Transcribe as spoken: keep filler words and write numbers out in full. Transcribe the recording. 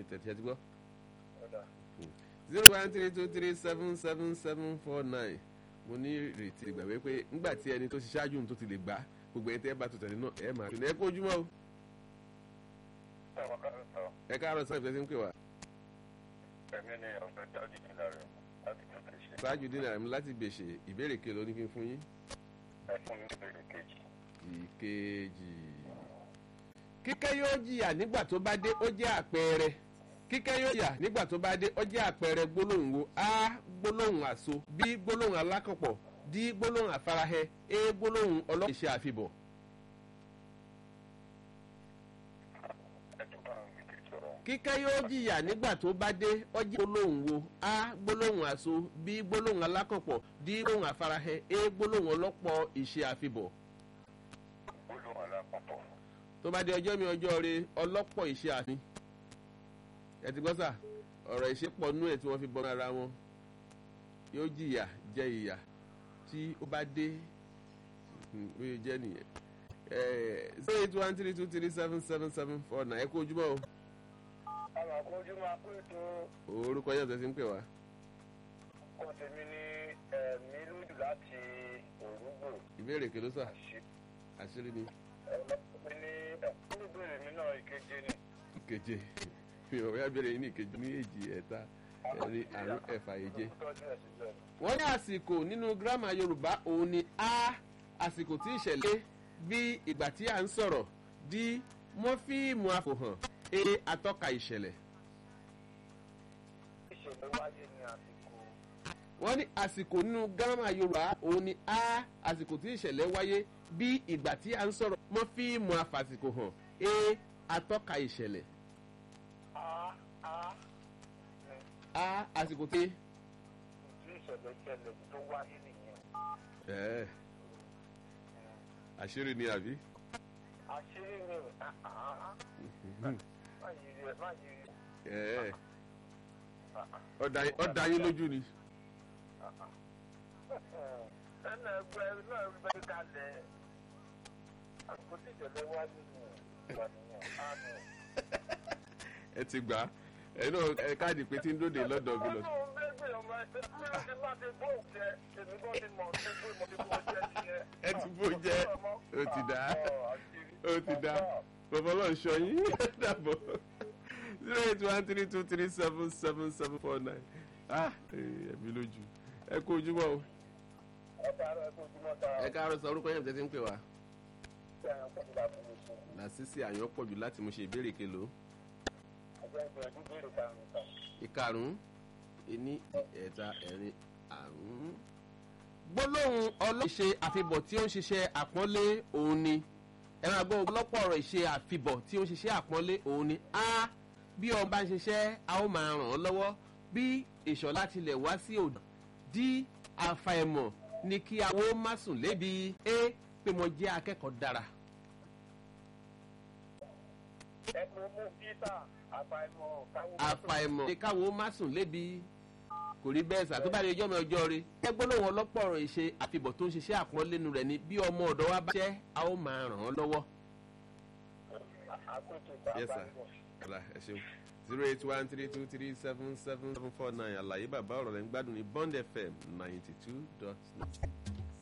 tẹ̀tí ẹ ti gbọ́. zero one three two three seven seven seven four nine mo ní ìrètí ìgbàgbé pé ńgbà tí ẹni tó ṣe ṣáájú tó ti lè gbà gbogbo ẹni tẹ́ bá tó tẹ̀lé náà ẹ máa tún ẹ kó ojúmọ́ o. ẹ káàárọ̀ sáà ìfẹ́ sí ń pè wá. ẹ̀mí ni ọ̀sẹ̀ jáde nílá rẹ̀ láti tún lè ṣe. ṣáájú dínà rẹ̀ láti gbèsè ìbéèrè kelo ní kí n fún yín. ẹ fún mi ìbéèrè kejì. ìkejì. kíkẹ́ yóò jìyà nígbà tó bá dé ó jẹ́ àpẹẹrẹ kíkẹ́ yóò jìyà nígbà tó bá dé ó jẹ́ àpẹẹrẹ gbólóhùn wo a gbólóhùn àso b gbólóhùn alákọ̀pọ̀ d gbólóhùn àfarahẹ e gbólóhùn ọlọ́pàá ìṣe àfibọ̀. kíkẹ́ yóò jìyà nígbà tó bá dé ó jẹ́ gbólóhùn wo a gbólóhùn àso b gbólóhùn alákọ̀pọ̀ d gbólóhùn àfarahẹ e gbólóhùn ọlọ́pàá ìṣe àfibọ̀. gbólóhùn alákọ̀pọ̀. tó bá dé ọjọ́ mi ọjọ́ rẹ ọlọ́pọ̀ ìṣe àfin ẹ ti gbọ́ sà ọ̀rọ̀ ìṣepọ̀ nú ẹ̀ tí wọ́n fi bọ́ ara wọn yóò jìyà jẹ ìyà tí ó bá dé bóyá jẹ́ nìyẹn zero eight one three two three seven seven seven four nine ẹ kú ojúmọ́ o. àwọn akójúmọ́ akóètò. orúkọ yẹn tẹ̀sí ń pè wá. kọ́ tèmi ní ẹ̀mí lójú láti òrùgbò. ìbéèrè kìló sà àṣírí ni. ẹ̀mí ní ẹ̀kúrúbèrè mi náà ìkeje ni. ìkeje mi ò wá béèrè yín ní ìkeje ní èjì ẹ̀ta ẹ̀rin àrún ẹ̀fà èje. wọ́n ní àsìkò nínú gírámà yorùbá òun ni a àsìkò tí ìṣẹ̀lẹ̀ bí ìgbà tí à ń sọ̀rọ̀ d mọ́fíìmù àfòhàn e atọ́ka ìṣẹ̀lẹ̀. ìṣẹ̀lẹ̀ wáyé ní àsìkò. wọ́n ní àsìkò nínú gírámà yorùbá òun ni a àsìkò tí ìṣẹ̀lẹ̀ wáyé bí ìgbà tí à ń sọ̀rọ̀ mọ́fíìmù àfàsìkò hàn e atọ́ka ìṣẹ̀lẹ̀. a a a àsìkò tí. tí ìṣẹ̀lẹ̀ ṣẹlẹ̀ tó wáyé nìyẹn. ẹ̀ẹ́ àṣírí ni àbí. àṣírí ni má yiri ẹ má yiri. ẹ̀ẹ́ ọ̀dà yín lójú ni. ẹnna ẹgbẹ́ náà gbé kalẹ̀ àsìkò tí ìṣẹ̀lẹ̀ wáyé nìyẹn. ẹ ti gbà ẹ náà ẹ káàdì pé tí ń dóde lọ́dọ̀ mi lọ. ẹ ti bó jẹ ó ti dá ó ti dá bàbá ọlọ́run sọ yín dàbọ̀ zero eight one three two three seven seven seven four nine ah ẹ̀mí lójú ẹ kú ojúmọ́ o. ẹ káàárọ̀ sọ orúkọ yẹn tẹ́tí ń pè wá. làṣìṣe àyàn pọ̀ jù láti mo ṣe ìbéèrè kelo. ìkarùn-ún ení ẹ̀ta ẹ̀rin àrún. gbólóhùn ọlọ́ṣe àfibọ̀ tí ó ń ṣiṣẹ́ àpọ́nlé òun ni ẹ̀rọ àgbọ̀ ọlọ́pọ̀ ọ̀rọ̀ ìṣe àfibọ̀ tí ó ń ṣiṣẹ́ àpọ́nlé òun ni a bí ọmọ bá ń ṣiṣẹ́ a ó máa ràn án lọ́wọ́ bí ìṣọ̀lá tilẹ̀ wá sí òdò d àfàìmọ̀ ni kí awó má sùn lébi e pé mo jẹ́ akẹ́kọ̀ọ́ dára. ẹnu mú peter àfàìmọ̀ káwọ́. àfàìmọ̀ ni káwọ́ má sùn lébi kò rí bẹ́ẹ̀ sà tó bá rí ọjọ́ mi ọjọ́ rí. ẹgbẹ́ lóhùn ọlọ́pọ̀ ọ̀rọ̀ ìṣe àfibọ̀ tó ń ṣiṣẹ́ àpọ́nlénu rẹ̀ ni bí ọmọ ọ̀dọ́ wa bá ṣẹ́ a ó máa ràn án lọ́wọ́. yes sir ọ̀la ẹ ṣeun zero eight one three two three seven seven seven four nine àlàyé bàbá ọ̀rọ̀ rẹ̀ ń gbádùn ní Bond F M ninety two dot nine.